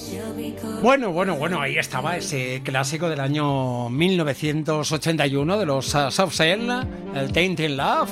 Bueno, ahí estaba ese clásico del año 1981 de los Soft Cell, el Tainted Love.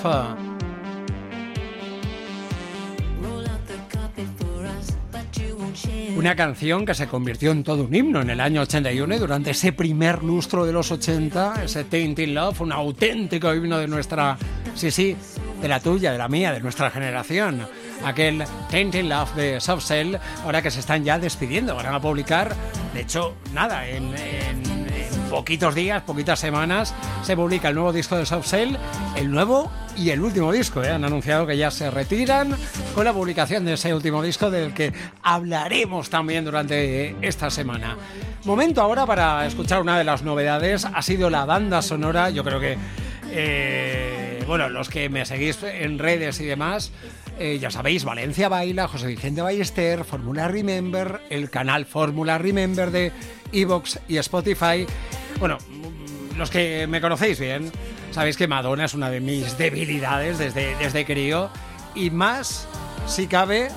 Una canción que se convirtió en todo un himno en el año 81 y durante ese primer lustro de los 80, ese Tainted Love, un auténtico himno de nuestra, sí, de la tuya, de la mía, de nuestra generación. Aquel Tainted Love de Soft Cell, ahora que se están ya despidiendo, van a publicar, de hecho, nada, en poquitos días, poquitas semanas, se publica el nuevo disco de Soft Cell, el nuevo y el último disco. Han anunciado que ya se retiran con la publicación de ese último disco del que hablaremos también durante esta semana. Momento ahora para escuchar una de las novedades, ha sido la banda sonora, yo creo que, los que me seguís en redes y demás, ya sabéis, Valencia Baila, José Vicente Ballester, Fórmula Remember, el canal Fórmula Remember de iVoox y Spotify. Bueno, los que me conocéis bien, sabéis que Madonna es una de mis debilidades desde crío, y más, si cabe,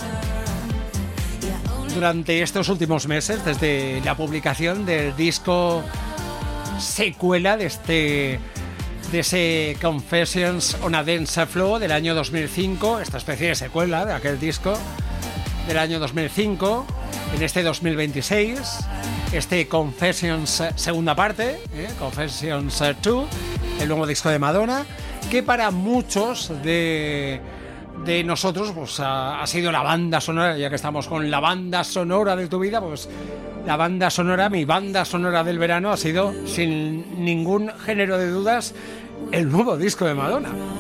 durante estos últimos meses, desde la publicación del disco secuela de ese Confessions on a Dance Floor del año 2005, esta especie de secuela de aquel disco del año 2005, en este 2026, este Confessions segunda parte, Confessions 2, el nuevo disco de Madonna, que para muchos de nosotros pues ha sido la banda sonora, ya que estamos con la banda sonora de tu vida, pues la banda sonora, mi banda sonora del verano, ha sido sin ningún género de dudas el nuevo disco de Madonna.